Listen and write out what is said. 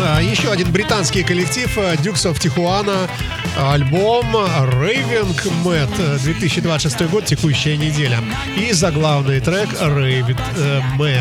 Еще один британский коллектив Dukes of Tijuana, альбом Raving Mad, 2026 год, текущая неделя. И заглавный трек Raving Mad.